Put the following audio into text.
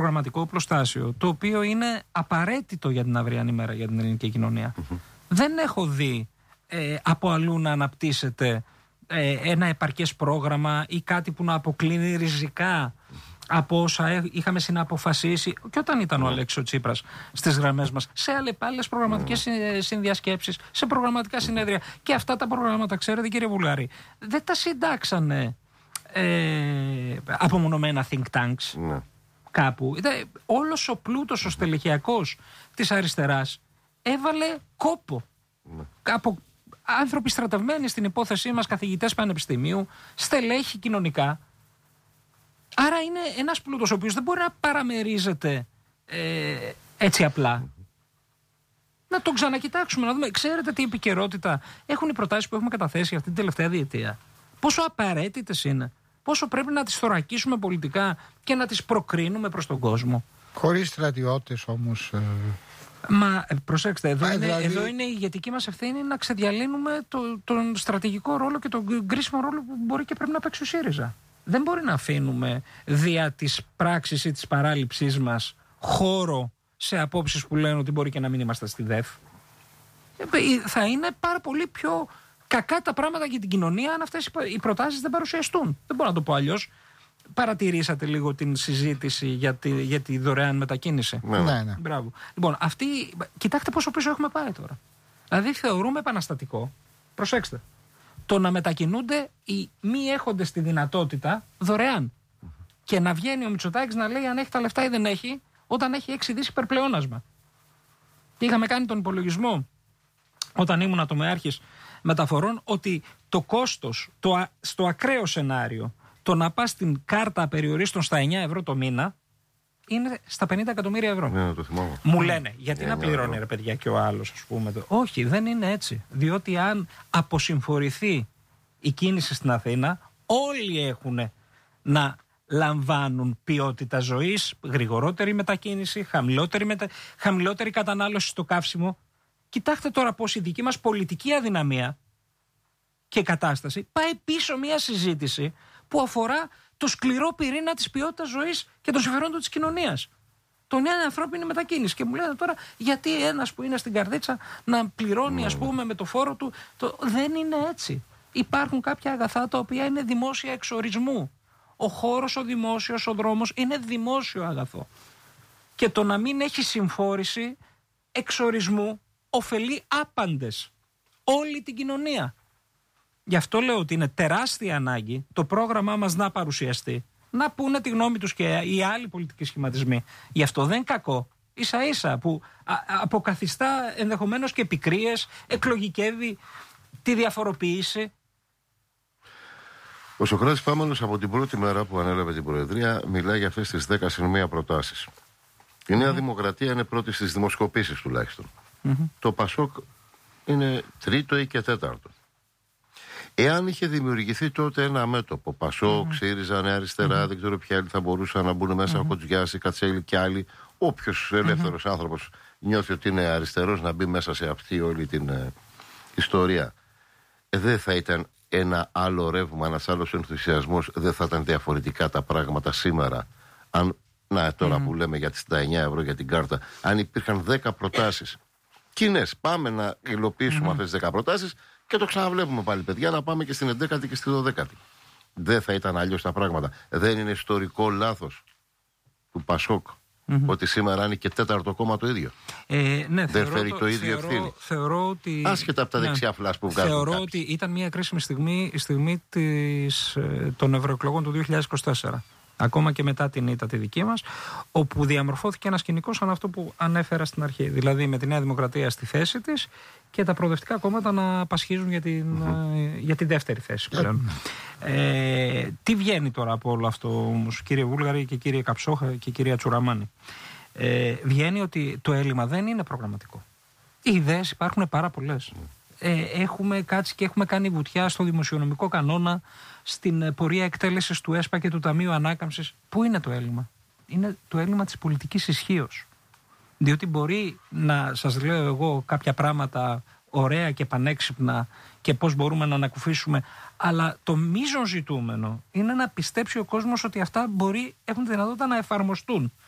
προγραμματικό οπλοστάσιο, το οποίο είναι απαραίτητο για την αυριανή μέρα για την ελληνική κοινωνία. Δεν έχω δει από αλλού να αναπτύσσεται ένα επαρκές πρόγραμμα ή κάτι που να αποκλίνει ριζικά από όσα είχαμε συναποφασίσει και όταν ήταν ο Αλέξης ο Τσίπρας στις γραμμές μας, σε άλλες προγραμματικές συνδιασκέψεις, σε προγραμματικά συνέδρια. Και αυτά τα προγράμματα, ξέρετε κύριε Βουλγαρή, δεν τα συντάξανε απομονωμένα think tanks κάπου. Όλος ο πλούτος, ο στελεχειακός της αριστεράς έβαλε κόπο. Από άνθρωποι στρατευμένοι στην υπόθεσή μας, καθηγητές πανεπιστημίου, στελέχη κοινωνικά. Άρα είναι ένας πλούτος ο οποίος δεν μπορεί να παραμερίζεται έτσι απλά. Να τον ξανακοιτάξουμε, να δούμε. Ξέρετε τι επικαιρότητα έχουν οι προτάσεις που έχουμε καταθέσει αυτή την τελευταία διετία? Πόσο απαραίτητες είναι? Πόσο πρέπει να τις θωρακίσουμε πολιτικά και να τις προκρίνουμε προς τον κόσμο? Χωρίς στρατιώτες όμως. Μα προσέξτε, εδώ είναι η ηγετική μας ευθύνη να ξεδιαλύνουμε τον στρατηγικό ρόλο και τον κρίσιμο ρόλο που μπορεί και πρέπει να παίξει ο ΣΥΡΙΖΑ. Δεν μπορεί να αφήνουμε δια της πράξης ή της παράληψής μας χώρο σε απόψεις που λένε ότι μπορεί και να μην είμαστε στη ΔΕΦ. Θα είναι πάρα πολύ πιο κακά τα πράγματα για την κοινωνία αν αυτές οι προτάσεις δεν παρουσιαστούν. Δεν μπορώ να το πω αλλιώς. Παρατηρήσατε λίγο την συζήτηση για τη δωρεάν μετακίνηση? Ναι. Μπράβο. Λοιπόν, κοιτάξτε πόσο πίσω έχουμε πάει τώρα. Δηλαδή θεωρούμε επαναστατικό, προσέξτε, το να μετακινούνται οι μη έχοντες τη δυνατότητα δωρεάν. Και να βγαίνει ο Μητσοτάκης να λέει αν έχει τα λεφτά ή δεν έχει, όταν έχει 6 δις υπερπλεόνασμα. Και είχαμε κάνει τον υπολογισμό όταν ήμουν ατομεάρχης μεταφορών ότι το κόστος στο ακραίο σενάριο το να πας στην κάρτα περιορίστων στα 9 ευρώ το μήνα είναι στα 50 εκατομμύρια ευρώ. Ναι, το θυμάμαι. Μου λένε, γιατί να πληρώνει ρε παιδιά και ο άλλος, ας πούμε. Όχι, δεν είναι έτσι. Διότι αν αποσυμφορηθεί η κίνηση στην Αθήνα, όλοι έχουν να λαμβάνουν ποιότητα ζωής, γρηγορότερη μετακίνηση, χαμηλότερη κατανάλωση στο καύσιμο. Κοιτάξτε τώρα πως η δική μας πολιτική αδυναμία και κατάσταση πάει πίσω μια συζήτηση που αφορά το σκληρό πυρήνα της ποιότητας ζωής και των συμφερόντων της κοινωνίας. Τον ένα ανθρώπινη μετακίνηση. Και μου λένε τώρα γιατί ένας που είναι στην καρδίτσα να πληρώνει ας πούμε με το φόρο του. Δεν είναι έτσι. Υπάρχουν κάποια αγαθά τα οποία είναι δημόσια εξορισμού. Ο χώρος, ο δημόσιος, ο δρόμος είναι δημόσιο αγαθό. Και το να μην έχει συμφόρηση εξορισμού ωφελεί άπαντες. Όλη την κοινωνία. Γι' αυτό λέω ότι είναι τεράστια ανάγκη το πρόγραμμά μας να παρουσιαστεί, να πούνε τη γνώμη τους και οι άλλοι πολιτικοί σχηματισμοί. Γι' αυτό δεν είναι κακό. Ίσα ίσα που αποκαθιστά ενδεχομένως και πικρίες, εκλογικεύει τη διαφοροποίηση. Ο Σωκράτης Πάμαλος από την πρώτη μέρα που ανέλαβε την Προεδρία μιλάει για αυτές τις 10 1 προτάσεις. Η Νέα Δημοκρατία είναι πρώτη στις δημοσκοπήσεις τουλάχιστον. Το Πασόκ είναι τρίτο ή και τέταρτο. Εάν είχε δημιουργηθεί τότε ένα μέτωπο, Πασόκ, ΣΥΡΙΖΑ, Νέα Αριστερά, δεν ξέρω ποιοι άλλοι θα μπορούσαν να μπουν μέσα, Χοτζιάς, Κατσέλη και άλλοι, όποιος ελεύθερος άνθρωπος νιώθει ότι είναι αριστερός να μπει μέσα σε αυτή όλη την ιστορία, δεν θα ήταν ένα άλλο ρεύμα, ένας άλλος ενθουσιασμός, δεν θα ήταν διαφορετικά τα πράγματα σήμερα. Αν, τώρα που λέμε για τις 9 ευρώ για την κάρτα, αν υπήρχαν 10 προτάσεις κοινές, πάμε να υλοποιήσουμε αυτές τις 10 προτάσεις και το ξαναβλέπουμε πάλι, παιδιά, να πάμε και στην 11η και στη 12η. Δεν θα ήταν αλλιώς τα πράγματα. Δεν είναι ιστορικό λάθος του Πασόκ ότι σήμερα είναι και τέταρτο κόμμα το ίδιο? Ναι, δεν φέρει το ίδιο ευθύνη? Θεωρώ ότι. Άσχετα από τα δεξιά φλάς που βγάζουν. Θεωρώ κάποιοι. ότι ήταν μια κρίσιμη στιγμή, η στιγμή των ευρωεκλογών του 2024. Ακόμα και μετά την ήττα τη δική μας, όπου διαμορφώθηκε ένα σκηνικό σαν αυτό που ανέφερα στην αρχή. Δηλαδή με τη Νέα Δημοκρατία στη θέση της και τα προοδευτικά κόμματα να πασχίζουν για τη δεύτερη θέση πλέον. Τι βγαίνει τώρα από όλο αυτό όμως, κύριε Βούλγαρη και κύριε Καψόχα και κυρία Τσουραμάνη? Βγαίνει ότι το έλλειμμα δεν είναι προγραμματικό. Οι ιδέες υπάρχουν πάρα πολλές. Έχουμε κάτσει και έχουμε κάνει βουτιά στο δημοσιονομικό κανόνα, στην πορεία εκτέλεσης του ΕΣΠΑ και του Ταμείου Ανάκαμψης. Πού είναι το έλλειμμα? Είναι το έλλειμμα της πολιτικής ισχύως. Διότι μπορεί να σας λέω εγώ κάποια πράγματα ωραία και πανέξυπνα και πώς μπορούμε να ανακουφίσουμε, αλλά το μείζον ζητούμενο είναι να πιστέψει ο κόσμος ότι αυτά έχουν τη δυνατότητα να εφαρμοστούν.